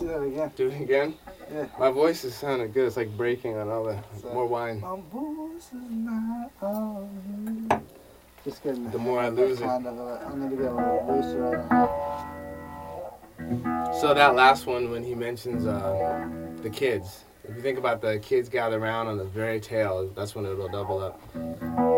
that again. Do it again? Yeah. My voice is sounding good. It's like breaking on all the more wine. My voice is not on. Just getting The more I lose it. I need to get a little looser. So that last one, when he mentions the kids, if you think about the kids gather around on the very tail, that's when it'll double up.